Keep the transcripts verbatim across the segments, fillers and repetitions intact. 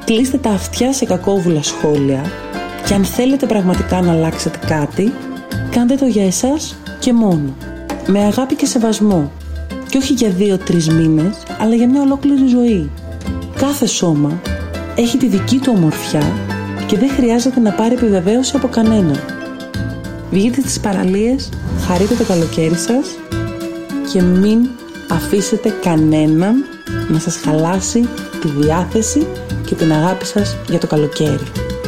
Κλείστε τα αυτιά σε κακόβουλα σχόλια και αν θέλετε πραγματικά να αλλάξετε κάτι, κάντε το για εσάς και μόνο. Με αγάπη και σεβασμό. Και όχι για δύο-τρεις μήνες, αλλά για μια ολόκληρη ζωή. Κάθε σώμα έχει τη δική του ομορφιά και δεν χρειάζεται να πάρει επιβεβαίωση από κανέναν. Βγείτε στις παραλίες, χαρείτε το καλοκαίρι σας και μην αφήσετε κανέναν να σας χαλάσει τη διάθεση και την αγάπη σας για το καλοκαίρι.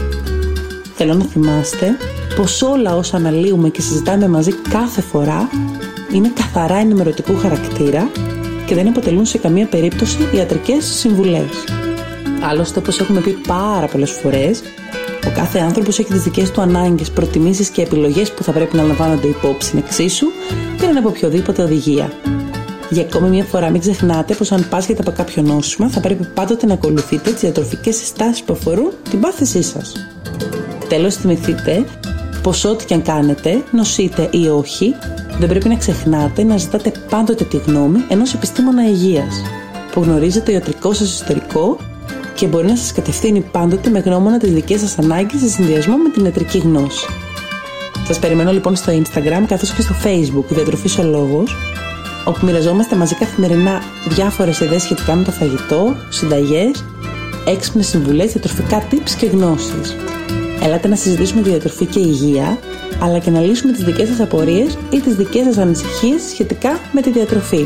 Θέλω να θυμάστε πως όλα όσα αναλύουμε και συζητάμε μαζί κάθε φορά είναι καθαρά ενημερωτικού χαρακτήρα και δεν αποτελούν σε καμία περίπτωση ιατρικές συμβουλές. Άλλωστε, όπως έχουμε πει πάρα πολλές φορές, ο κάθε άνθρωπος έχει τις δικές του ανάγκες, προτιμήσεις και επιλογές που θα πρέπει να λαμβάνονται υπόψη εξίσου πέραν από οποιοδήποτε οδηγία. Για ακόμη μια φορά, μην ξεχνάτε πως αν πάσχετε από κάποιο νόσημα, θα πρέπει πάντοτε να ακολουθείτε τις διατροφικές συστάσεις που αφορούν την πάθησή σας. Τέλος, θυμηθείτε πως ό,τι και αν κάνετε, νοσείτε ή όχι, δεν πρέπει να ξεχνάτε να ζητάτε πάντοτε τη γνώμη ενός επιστήμονα υγείας, που γνωρίζει το ιατρικό σας ιστορικό και μπορεί να σας κατευθύνει πάντοτε με γνώμονα τις δικές σας ανάγκες σε συνδυασμό με την ιατρική γνώση. Σας περιμένω λοιπόν στο Instagram καθώς και στο Facebook Διατροφής ο Λόγος, όπου μοιραζόμαστε μαζί καθημερινά διάφορες ιδέες σχετικά με το φαγητό, συνταγές, έξυπνες συμβουλές, διατροφικά tips και γνώσεις. Ελάτε να συζητήσουμε τη διατροφή και υγεία, αλλά και να λύσουμε τις δικές σας απορίες ή τις δικές σας ανησυχίες σχετικά με τη διατροφή.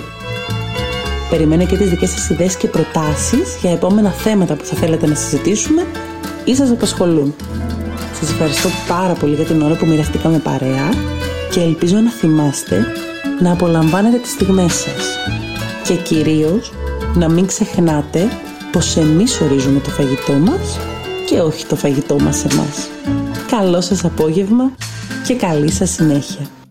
Περιμένω και τις δικές σας ιδέες και προτάσεις για επόμενα θέματα που θα θέλετε να συζητήσουμε ή σας απασχολούν. Σας ευχαριστώ πάρα πολύ για την ώρα που μοιραστήκαμε παρέα και ελπίζω να θυμάστε να απολαμβάνετε τις στιγμές σας και κυρίως να μην ξεχνάτε πως εμείς ορίζουμε το φαγητό μας και όχι το φαγητό μας εμάς. Καλό σας απόγευμα και καλή σας συνέχεια.